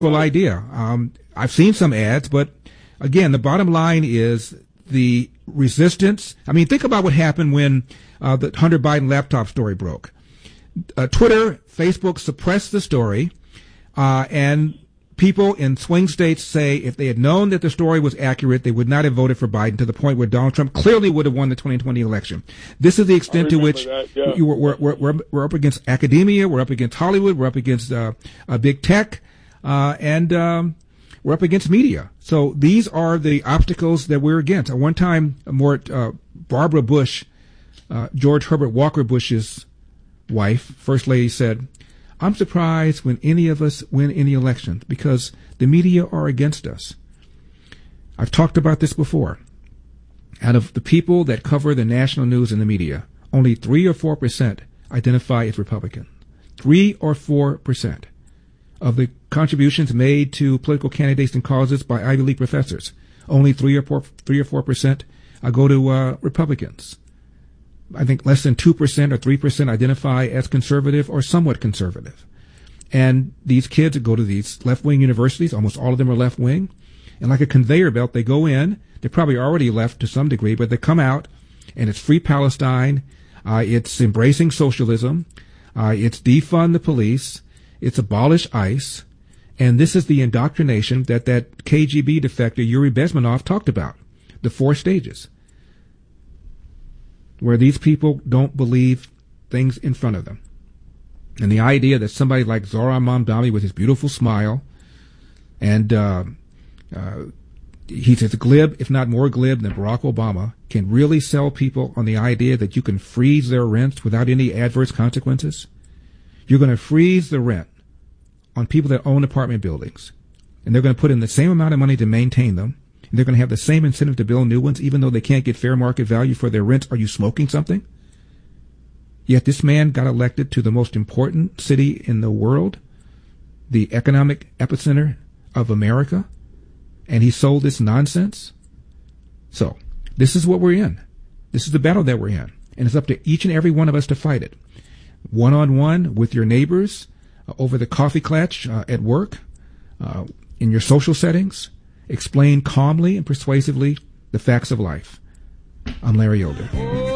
idea. I've seen some ads, but again, the bottom line is the resistance. I mean, think about what happened when the Hunter Biden laptop story broke. Twitter, Facebook suppressed the story, and people in swing states say if they had known that the story was accurate, they would not have voted for Biden, to the point where Donald Trump clearly would have won the 2020 election. This is the extent to which we're up against academia, we're up against Hollywood, we're up against big tech, and we're up against media. So these are the obstacles that we're against. At one time, Barbara Bush, George Herbert Walker Bush's wife, First Lady, said, "I'm surprised when any of us win any elections because the media are against us." I've talked about this before. Out of the people that cover the national news and the media, only 3 or 4% identify as Republican. 3 or 4% of the contributions made to political candidates and causes by Ivy League professors, only 3 or 4% go to Republicans. I think less than 2% or 3% identify as conservative or somewhat conservative. And these kids go to these left-wing universities, almost all of them are left-wing, and like a conveyor belt, they go in, they're probably already left to some degree, but they come out, and it's free Palestine, it's embracing socialism, it's defund the police, it's abolish ICE, and this is the indoctrination that KGB defector Yuri Bezmenov talked about, the 4 stages, where these people don't believe things in front of them. And the idea that somebody like Zohran Mamdani with his beautiful smile, and he's as glib, if not more glib, than Barack Obama, can really sell people on the idea that you can freeze their rents without any adverse consequences. You're going to freeze the rent on people that own apartment buildings, and they're going to put in the same amount of money to maintain them, and they're going to have the same incentive to build new ones, even though they can't get fair market value for their rents. Are you smoking something? Yet this man got elected to the most important city in the world, the economic epicenter of America, and he sold this nonsense. So this is what we're in. This is the battle that we're in, and it's up to each and every one of us to fight it. One-on-one with your neighbors, over the coffee clutch at work, in your social settings. Explain calmly and persuasively the facts of life. I'm Larry Elder.